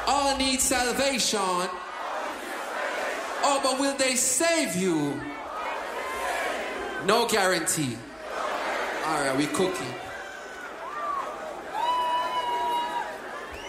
All need salvation. Oh, but will they save you? No guarantee. All right, we cooking.